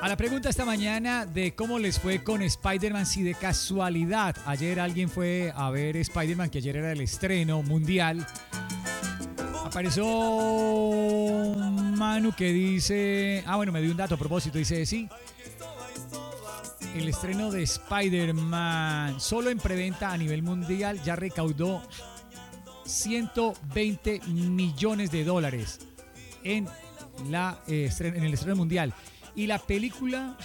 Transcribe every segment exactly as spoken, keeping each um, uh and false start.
A la pregunta esta mañana de cómo les fue con Spider-Man, si de casualidad ayer alguien fue a ver Spider-Man, que ayer era el estreno mundial, apareció un Manu que dice, ah bueno, me dio un dato a propósito, dice, sí, el estreno de Spider-Man solo en preventa a nivel mundial ya recaudó ciento veinte millones de dólares en, la, eh, en el estreno mundial. Y la película,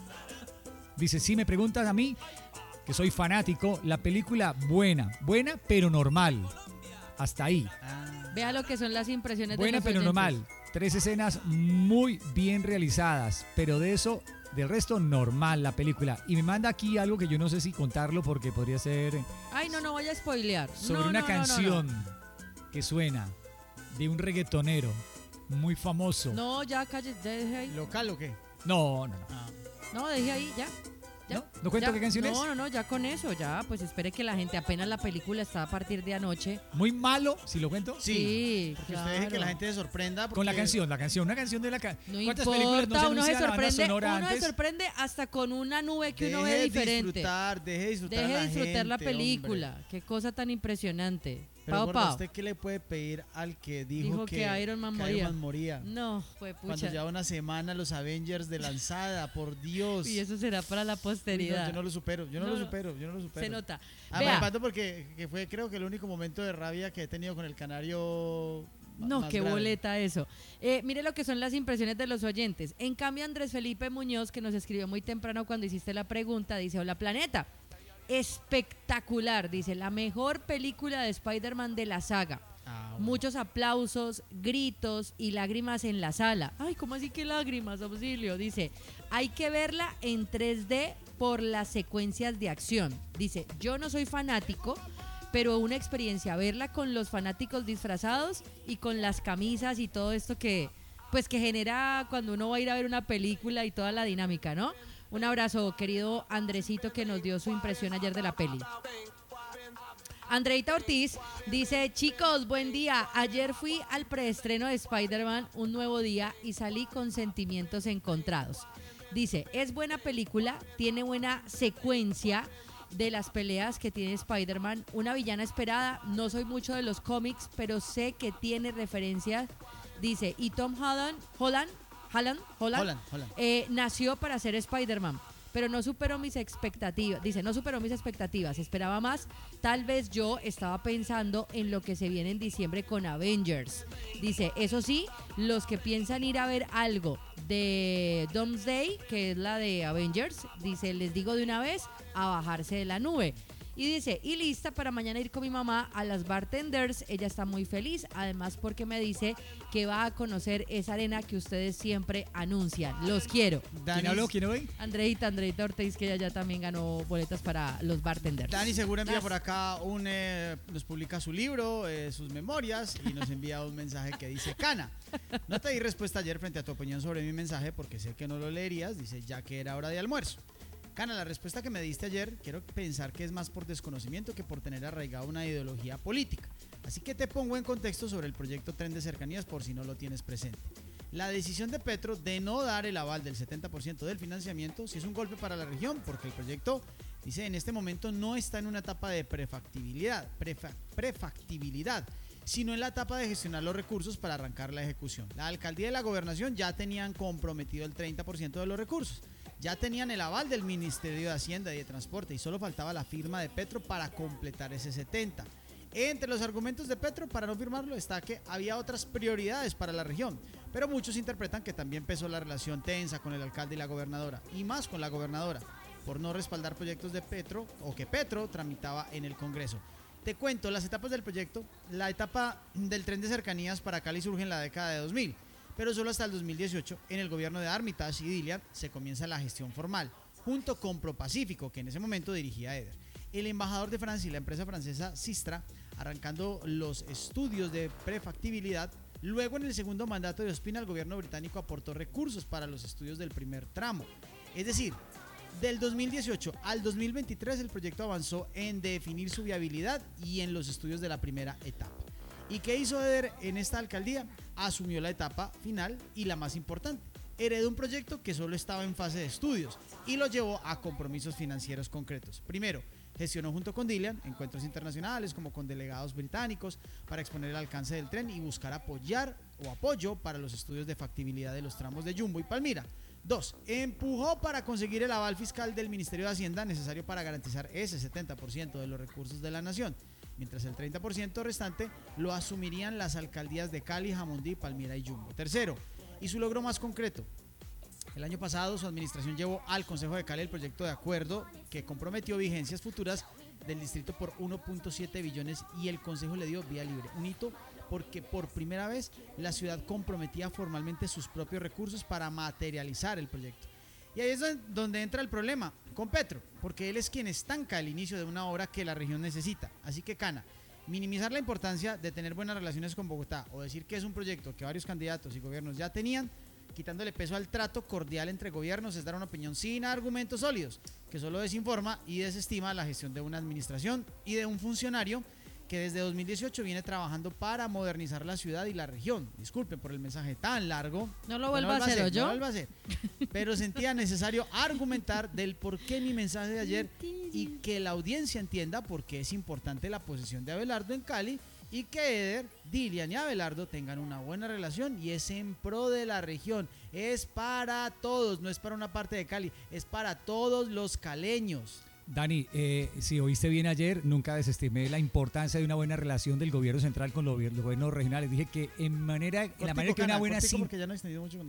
dice, si me preguntas a mí, que soy fanático, la película buena, buena pero normal. Hasta ahí. Ah. Vea lo que son las impresiones buena, de los pero oyentes. normal. Tres escenas muy bien realizadas, pero de eso, del resto, normal la película. Y me manda aquí algo que yo no sé si contarlo porque podría ser... Ay, no, no vaya a spoilear. Sobre no, una no, canción no, no, no. que suena de un reggaetonero muy famoso. No, ya calle, ya deje ahí. ¿Local o qué? No, no, no. Ah. No, deje ahí, ya. ¿Ya? ¿No? ¿No cuento ya. qué canción es? No, no, no, ya con eso, ya, pues espere que la gente, apenas la película está a partir de anoche. Muy malo, si lo cuento. Sí, Sí, porque claro. usted deje que la gente se sorprenda. Porque... Con la canción, la canción, una canción de la canción. No ¿Cuántas importa, películas no se uno se anuncia la banda sorprende, sonora uno se antes? sorprende hasta con una nube que Deje uno ve de diferente. disfrutar, deje de disfrutar Deje a de la disfrutar la gente, película. hombre. Qué cosa tan impresionante. Pero Pau, gorda, Pau. ¿usted qué le puede pedir al que dijo, Dijo que Iron Man que moría? Iron Man moría? No, fue pucha. Cuando lleva una semana los Avengers de lanzada, por Dios. Y eso será para la Uy, posteridad. no, yo no lo supero, yo no, No, lo no. supero, yo no lo supero. Se nota. Además, Vea. porque que fue creo que el único momento de rabia que he tenido con el canario. ma- No, más qué grave. boleta eso. Eh, mire lo que son las impresiones de los oyentes. En cambio, Andrés Felipe Muñoz, que nos escribió muy temprano cuando hiciste la pregunta, dice, hola planeta. Espectacular, dice, la mejor película de Spider-Man de la saga. Ah, bueno. Muchos aplausos, gritos y lágrimas en la sala. Ay, ¿cómo así que lágrimas, auxilio? Dice, hay que verla en tres D por las secuencias de acción. Dice, yo no soy fanático, pero una experiencia verla con los fanáticos disfrazados y con las camisas y todo esto que, pues que genera cuando uno va a ir a ver una película y toda la dinámica, ¿no? Un abrazo, querido Andresito, que nos dio su impresión ayer de la peli. Andreita Ortiz dice, chicos, buen día. Ayer fui al preestreno de Spider-Man, Un Nuevo Día, y salí con sentimientos encontrados. Dice, es buena película, tiene buena secuencia de las peleas que tiene Spider-Man, una villana esperada. No soy mucho de los cómics, pero sé que tiene referencias. Dice, y Tom Holland, Holland, Holland, Holland, Holland, Holland. eh, nació para ser Spider-Man, pero no superó mis expectativas. Dice, no superó mis expectativas, esperaba más. Tal vez yo estaba pensando en lo que se viene en diciembre con Avengers. Dice, eso sí, los que piensan ir a ver algo de Doomsday, que es la de Avengers, dice, les digo de una vez, a bajarse de la nube. Y dice, y lista para mañana ir con mi mamá a las bartenders. Ella está muy feliz, además porque me dice que va a conocer esa arena que ustedes siempre anuncian. Los quiero. ¿Quién habló? ¿Quién hoy? Andreita, Andreita Ortiz, que ella ya también ganó boletas para los bartenders. Dani Segura envía Las- por acá un, eh, nos publica su libro, eh, sus memorias y nos envía un mensaje que dice, Cana, no te di respuesta ayer frente a tu opinión sobre mi mensaje porque sé que no lo leerías, dice, ya que era hora de almuerzo. Cana, la respuesta que me diste ayer, quiero pensar que es más por desconocimiento que por tener arraigada una ideología política. Así que te pongo en contexto sobre el proyecto Tren de Cercanías por si no lo tienes presente. La decisión de Petro de no dar el aval del setenta por ciento del financiamiento sí es un golpe para la región, porque el proyecto, dice, en este momento no está en una etapa de prefactibilidad, prefa- prefactibilidad, sino en la etapa de gestionar los recursos para arrancar la ejecución. La alcaldía y la gobernación ya tenían comprometido el treinta por ciento de los recursos. Ya tenían el aval del Ministerio de Hacienda y de Transporte y solo faltaba la firma de Petro para completar ese setenta. Entre los argumentos de Petro para no firmarlo está que había otras prioridades para la región, pero muchos interpretan que también pesó la relación tensa con el alcalde y la gobernadora, y más con la gobernadora, por no respaldar proyectos de Petro o que Petro tramitaba en el Congreso. Te cuento las etapas del proyecto. La etapa del tren de cercanías para Cali surge en la década de dos mil. Pero solo hasta el dos mil dieciocho, en el gobierno de Armitage y Dilian, se comienza la gestión formal, junto con ProPacífico, que en ese momento dirigía Eder. El embajador de Francia y la empresa francesa Sistra, arrancando los estudios de prefactibilidad. Luego, en el segundo mandato de Ospina, el gobierno británico aportó recursos para los estudios del primer tramo. Es decir, del dos mil dieciocho al dos mil veintitrés, el proyecto avanzó en definir su viabilidad y en los estudios de la primera etapa. ¿Y qué hizo Eder en esta alcaldía? Asumió la etapa final y la más importante, heredó un proyecto que solo estaba en fase de estudios y lo llevó a compromisos financieros concretos. Primero, gestionó junto con Dilian encuentros internacionales como con delegados británicos para exponer el alcance del tren y buscar apoyar o apoyo para los estudios de factibilidad de los tramos de Jumbo y Palmira. Dos, empujó para conseguir el aval fiscal del Ministerio de Hacienda necesario para garantizar ese setenta por ciento de los recursos de la nación, mientras el treinta por ciento restante lo asumirían las alcaldías de Cali, Jamundí, Palmira y Jumbo. Tercero, y su logro más concreto, el año pasado su administración llevó al Consejo de Cali el proyecto de acuerdo que comprometió vigencias futuras del distrito por uno punto siete billones y el Consejo le dio vía libre, un hito porque por primera vez la ciudad comprometía formalmente sus propios recursos para materializar el proyecto. Y ahí es donde entra el problema con Petro, porque él es quien estanca el inicio de una obra que la región necesita. Así que Cana, minimizar la importancia de tener buenas relaciones con Bogotá o decir que es un proyecto que varios candidatos y gobiernos ya tenían, quitándole peso al trato cordial entre gobiernos, es dar una opinión sin argumentos sólidos, que solo desinforma y desestima la gestión de una administración y de un funcionario que desde dos mil dieciocho viene trabajando para modernizar la ciudad y la región. Disculpen por el mensaje tan largo. No lo vuelva a hacer, ¿o yo? No lo vuelva a hacer. Pero sentía necesario argumentar del por qué mi mensaje de ayer y que la audiencia entienda por qué es importante la posición de Abelardo en Cali y que Eder, Dilian y Abelardo tengan una buena relación y es en pro de la región. Es para todos, no es para una parte de Cali, es para todos los caleños. Dani, eh, si oíste bien ayer, nunca desestimé la importancia de una buena relación del gobierno central con los gobiernos regionales. Dije que en manera, en la manera que una buena sin... porque ya no he extendido mucho con...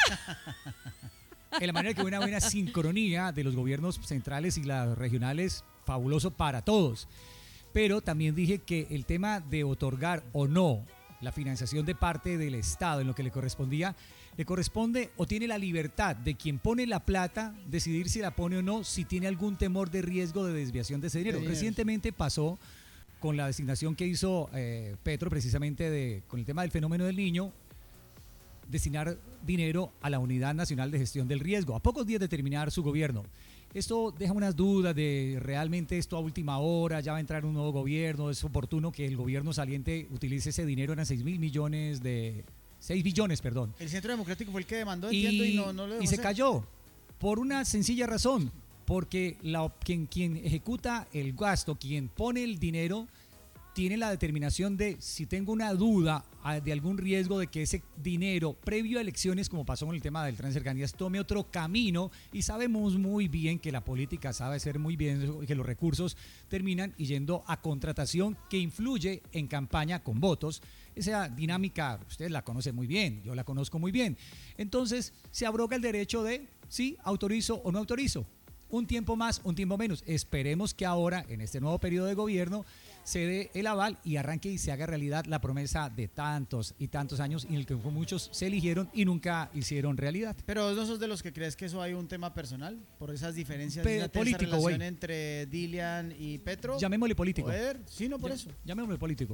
en la manera que una buena sincronía de los gobiernos centrales y las regionales, fabuloso para todos. Pero también dije que el tema de otorgar o no la financiación de parte del Estado en lo que le correspondía, le corresponde o tiene la libertad de quien pone la plata decidir si la pone o no, si tiene algún temor de riesgo de desviación de ese dinero. Sí, recientemente pasó con la designación que hizo eh, Petro precisamente de, con el tema del fenómeno del Niño, destinar dinero a la Unidad Nacional de Gestión del Riesgo, a pocos días de terminar su gobierno. Esto deja unas dudas de realmente esto a última hora, ya va a entrar un nuevo gobierno, es oportuno que el gobierno saliente utilice ese dinero, eran seis mil millones de... seis billones, perdón. El Centro Democrático fue el que demandó, entiendo, y, y no, no lo dejó Y se hacer. cayó, por una sencilla razón, porque la, quien, quien ejecuta el gasto, quien pone el dinero, tiene la determinación de, si tengo una duda de algún riesgo de que ese dinero, previo a elecciones, como pasó con el tema del tren de cercanías, tome otro camino, y sabemos muy bien que la política sabe hacer muy bien que los recursos terminan yendo a contratación que influye en campaña con votos. Esa dinámica, usted la conoce muy bien, yo la conozco muy bien. Entonces, se abroga el derecho de, sí, autorizo o no autorizo. Un tiempo más, un tiempo menos. Esperemos que ahora, en este nuevo periodo de gobierno, se dé el aval y arranque y se haga realidad la promesa de tantos y tantos años en el que muchos se eligieron y nunca hicieron realidad. Pero vos no sos de los que crees que eso hay un tema personal por esas diferencias Pe- de político, relación güey. entre Dilian y Petro. Llamémosle político. Poder, sí, no por Ya- eso. Llamémosle político.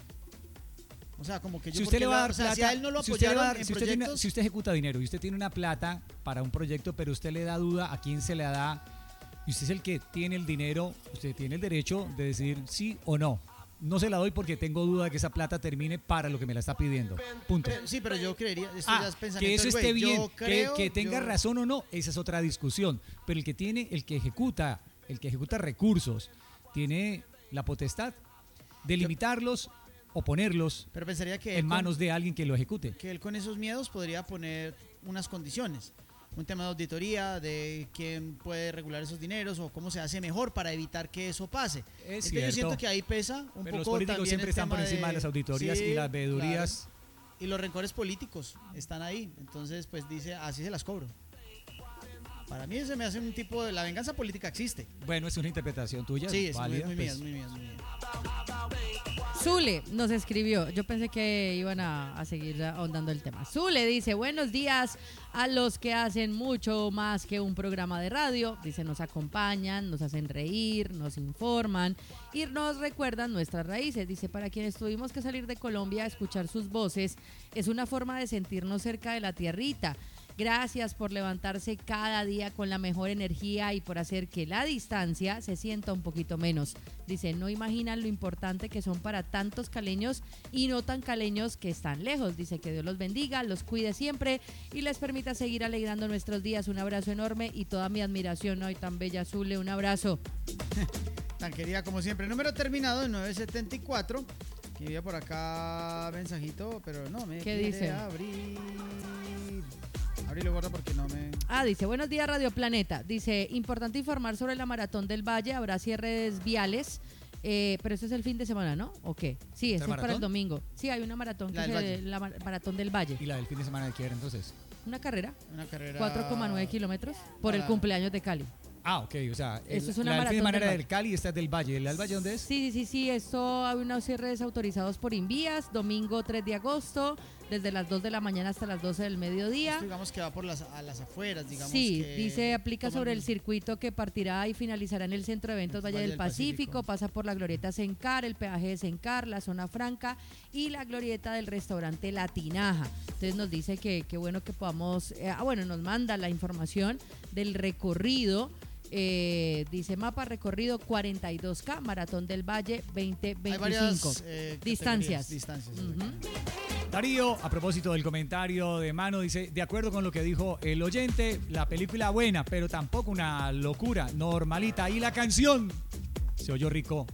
O sea, como que yo Si porque usted le va a dar o sea, plata, si a él no lo si usted le va a apoyaron dar- en si usted tiene- proyectos, si usted ejecuta dinero y usted tiene una plata para un proyecto, pero usted le da duda a quién se le da, y usted es el que tiene el dinero, usted tiene el derecho de decidir sí o no. No se la doy porque tengo duda de que esa plata termine para lo que me la está pidiendo. Punto. pero- sí, pero yo creería, esto Ah, ya es pensamiento que eso del esté güey. bien, Yo que, creo, que tenga yo- razón o no, esa es otra discusión. Pero el que tiene, el que ejecuta, el que ejecuta recursos, tiene la potestad de limitarlos o ponerlos Pero pensaría que en él con- manos de alguien que lo ejecute. que él con esos miedos podría poner unas condiciones. Un tema de auditoría, de quién puede regular esos dineros o cómo se hace mejor para evitar que eso pase. Es Entonces cierto. yo siento que ahí pesa un Pero los poco políticos también siempre el están por tema encima de las auditorías Sí, y las veedurías. claro. Y los rencores políticos están ahí. Entonces, pues dice, así se las cobro. Para mí se me hace un tipo de... La venganza política existe. Bueno, es una interpretación tuya. Sí, es muy, válida, muy pues. mía, es muy mía, es muy mía. Zule nos escribió, yo pensé que iban a, a seguir ahondando el tema. Zule dice, buenos días a los que hacen mucho más que un programa de radio. Dice, nos acompañan, nos hacen reír, nos informan y nos recuerdan nuestras raíces. Dice, para quienes tuvimos que salir de Colombia a escuchar sus voces, es una forma de sentirnos cerca de la tierrita. Gracias por levantarse cada día con la mejor energía y por hacer que la distancia se sienta un poquito menos. Dice, no imaginan lo importante que son para tantos caleños y no tan caleños que están lejos. Dice que Dios los bendiga, los cuide siempre y les permita seguir alegrando nuestros días. Un abrazo enorme y toda mi admiración hoy tan bella, Zule. Un abrazo. Tan querida como siempre. Número terminado en nueve setenta y cuatro. Que había por acá mensajito, pero no me ¿Qué quiere dice? abrir. Abrilo, gordo, porque no me... Ah, dice, buenos días Radio Planeta. Dice, importante informar sobre la Maratón del Valle, habrá cierres viales, eh, pero eso es el fin de semana, ¿no? ¿O qué? Sí, eso es para el domingo. Sí, hay una maratón, que La del se- Valle. la mar- Maratón del Valle. ¿Y la del fin de semana de qué era entonces? Una carrera, Una carrera... cuatro coma nueve kilómetros, por el Para- cumpleaños de Cali. Ah, ok, o sea, el- Eso es una la del fin de maratón semana del era Valle. del Cali y esta es del Valle. ¿El del Valle dónde es? Sí, sí, sí, esto hay unos cierres autorizados por Invías, domingo tres de agosto, desde las dos de la mañana hasta las doce del mediodía. Esto, digamos que va por las, a las afueras, digamos. Sí, que dice aplica toman- sobre el circuito que partirá y finalizará en el Centro de Eventos Valle, del Pacífico, pasa por la Glorieta Sencar, el peaje de Sencar, la zona franca y la glorieta del restaurante La Tinaja. Entonces nos dice que, que bueno que podamos, eh, ah, bueno, nos manda la información del recorrido. Eh, dice mapa recorrido cuarenta y dos K, Maratón del Valle veinte Hay veinticinco. varias eh, Distancias. categorías, Distancias. Ujú. Darío, a propósito del comentario de Mano, dice, de acuerdo con lo que dijo el oyente, la película buena, pero tampoco una locura, normalita. Y la canción, se oyó rico.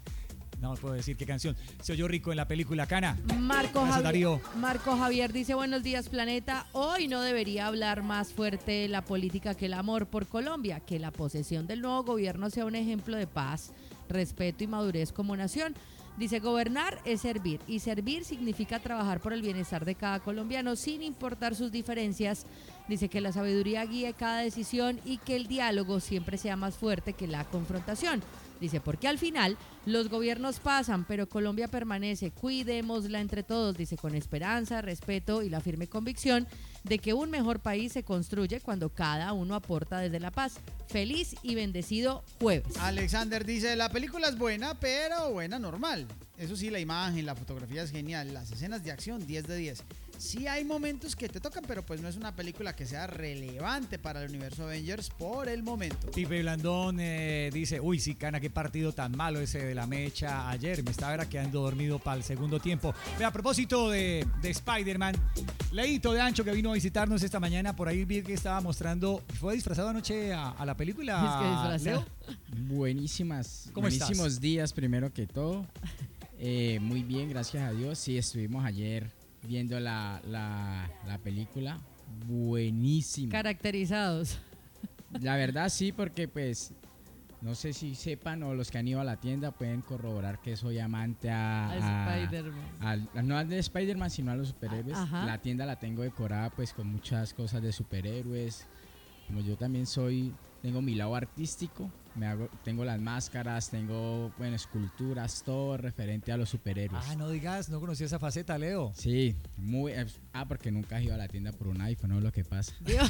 No puedo decir qué canción. Se oyó rico en la película Cana. Marco Gracias, Javier, Darío. Marco Javier dice, buenos días Planeta, hoy no debería hablar más fuerte la política que el amor por Colombia, que la posesión del nuevo gobierno sea un ejemplo de paz, respeto y madurez como nación. Dice, gobernar es servir y servir significa trabajar por el bienestar de cada colombiano sin importar sus diferencias. Dice que la sabiduría guíe cada decisión y que el diálogo siempre sea más fuerte que la confrontación. Dice, porque al final los gobiernos pasan, pero Colombia permanece. Cuidémosla entre todos, dice, con esperanza, respeto y la firme convicción de que un mejor país se construye cuando cada uno aporta desde la paz. Feliz y bendecido jueves. Alexander dice, la película es buena, pero buena normal. Eso sí, la imagen, la fotografía es genial. Las escenas de acción, diez de diez. Sí hay momentos que te tocan, pero pues no es una película que sea relevante para el universo Avengers por el momento. Pipe Blandón eh, dice, uy, sí, Cana, qué partido tan malo ese de la mecha ayer. Me estaba era quedando dormido para el segundo tiempo. Pero a propósito de, de Spider-Man, Leito de Ancho que vino a visitarnos esta mañana, por ahí vi que estaba mostrando, fue disfrazado anoche a, a la película. Es que disfrazado. Leo. Buenísimas, ¿Cómo estás? buenísimos días primero que todo. Eh, muy bien, gracias a Dios. Sí, estuvimos ayer viendo la, la, la película. Buenísima. Caracterizados. La verdad sí, porque pues no sé si sepan o los que han ido a la tienda pueden corroborar que soy amante a, A a- Spider-Man. al- no al de Spider-Man sino a los superhéroes. Ajá. La tienda la tengo decorada pues con muchas cosas de superhéroes. Como yo también soy, tengo mi lado artístico, me hago, tengo las máscaras, tengo bueno, esculturas, todo referente a los superhéroes. Ah, no digas, no conocía esa faceta, Leo. Sí, muy eh, ah, porque nunca has ido a la tienda por un iPhone, no es lo que pasa. Dios.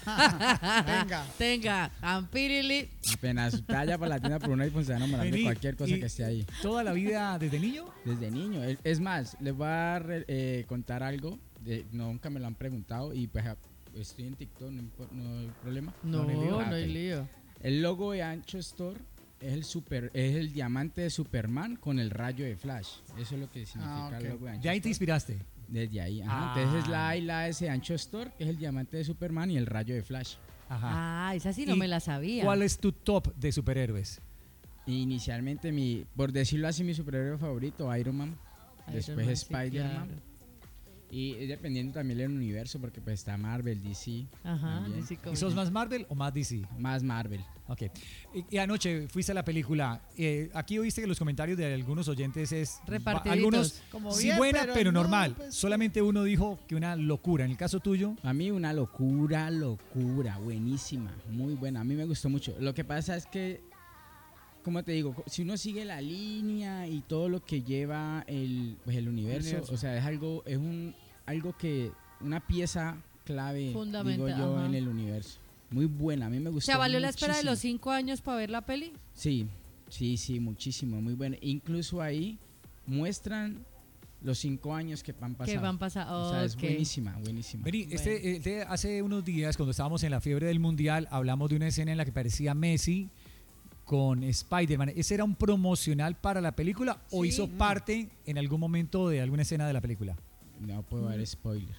Venga. Tenga, ampirili. Apenas vaya por la tienda por un iPhone se van a enamorar de Vení, cualquier cosa y- que esté ahí. ¿Toda la vida desde niño? Desde niño. Es- Es más, les voy a re- eh, contar algo. De, nunca me lo han preguntado y pues a- estoy en TikTok, no, impo- no hay problema. No, No, no hay lío. no hay Ok. lío. El logo de Ancho Store es el super, es el diamante de Superman con el rayo de Flash. Eso es lo que significa Ah, ok. el logo de Ancho De ahí te Store. inspiraste. Desde ahí, ajá. Ah. Entonces es la A y la S de Ancho Store, que es el diamante de Superman y el rayo de Flash. Ajá. Ah, esa sí no ¿Y me la sabía. ¿Cuál es tu top de superhéroes? Inicialmente mi, por decirlo así, mi superhéroe favorito, Iron Man. Iron Después Man, sí, Spider-Man. claro. Y es dependiendo también del universo, porque pues está Marvel, D C, Ajá, También. D C ¿Y Comics. sos más Marvel o más D C? más Marvel. Ok. Y, y anoche fuiste a la película. eh, aquí oíste que los comentarios de algunos oyentes es... Repartiditos. Algunos, Como sí, bien, buena, pero, pero no, normal. pues, Solamente uno dijo que una locura. En el caso tuyo, A mí una locura, locura, buenísima, muy buena. A mí me gustó mucho. Lo que pasa es que, como te digo, si uno sigue la línea y todo lo que lleva el, pues, el universo, universo. o sea, es algo, es un, algo que, una pieza clave, Fundamental, digo yo, ajá. en el universo. Muy buena, a mí me O gustó. sea, ¿valió la espera de muchísimo. los cinco años para ver la peli? Sí, sí, sí, muchísimo, muy buena. Incluso ahí muestran los cinco años que van pasando. Que van pasando. O sea, es Ok. buenísima, buenísima. Vení, Bueno. este, este, hace unos días, cuando estábamos en la fiebre del Mundial, hablamos de una escena en la que parecía Messi con Spider-Man. ¿Ese era un promocional para la película o Sí. hizo parte en algún momento de alguna escena de la película? No puedo dar spoiler.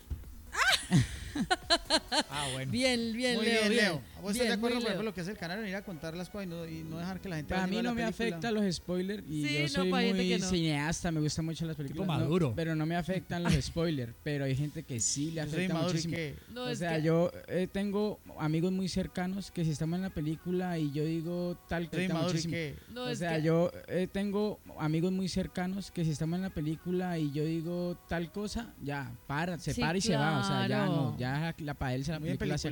Ah, bueno. Bien, bien, Muy Leo. bien, bien. Leo. ¿Vos estás Bien, de acuerdo, muy por ejemplo, Leo. lo que es el canal, en ir a contar las cosas y no, y no dejar que la gente Para vaya mí viendo no la me película? afectan los spoilers y Sí, yo no, soy pa' gente muy que no. cineasta, me gustan mucho las películas. no, maduro. pero no me afectan los spoilers, pero hay gente que sí le Yo soy afecta maduro y muchísimo. que... No, O es sea, que- yo eh, tengo amigos muy cercanos que si estamos en la película y yo digo tal Yo soy afecta maduro y muchísimo. que... no, O es sea, que- yo eh, tengo amigos muy cercanos que si estamos en la película y yo digo tal cosa, ya, para, se Sí, para y se va. O sea, ya claro. no, ya la para él se la Muy en película se